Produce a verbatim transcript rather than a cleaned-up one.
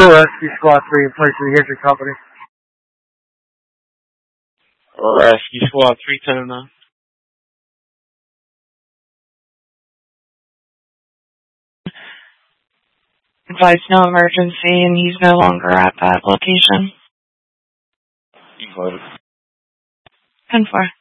Rescue Squad three in place of the injured company. Rescue Squad three ten nine. Advise no emergency, and he's no longer at that location. You voted. ten four.